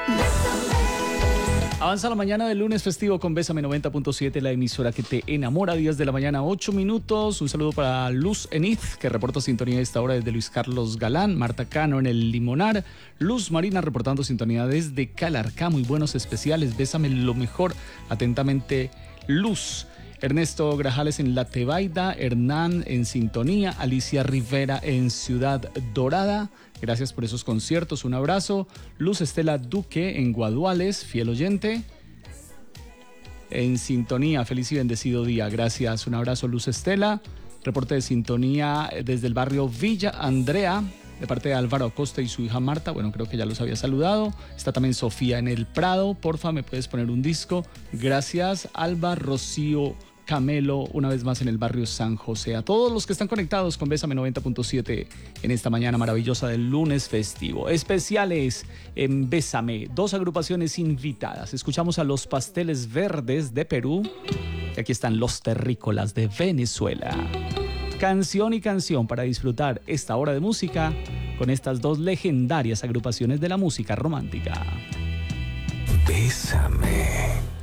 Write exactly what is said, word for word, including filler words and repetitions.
Avanza la mañana del lunes festivo con Bésame noventa punto siete, la emisora que te enamora. diez de la mañana, ocho minutos. Un saludo para Luz Eniz, que reporta sintonía a esta hora desde Luis Carlos Galán. Marta Cano en el Limonar. Luz Marina reportando sintonía desde Calarcá. Muy buenos especiales. Bésame lo mejor. Atentamente, Luz. Ernesto Grajales en La Tebaida, Hernán en sintonía, Alicia Rivera en Ciudad Dorada. Gracias por esos conciertos, un abrazo. Luz Estela Duque en Guaduales, fiel oyente. En sintonía, feliz y bendecido día. Gracias, un abrazo, Luz Estela. Reporte de sintonía desde el barrio Villa Andrea, de parte de Álvaro Acosta y su hija Marta. Bueno, creo que ya los había saludado. Está también Sofía en el Prado. Porfa, ¿me puedes poner un disco? Gracias, Alba, Rocío, Camelo, una vez más en el barrio San José. A todos los que están conectados con Bésame noventa punto siete en esta mañana maravillosa del lunes festivo. Especiales en Bésame, dos agrupaciones invitadas. Escuchamos a Los Pasteles Verdes de Perú y aquí están Los Terrícolas de Venezuela. Canción y canción para disfrutar esta hora de música con estas dos legendarias agrupaciones de la música romántica. Bésame.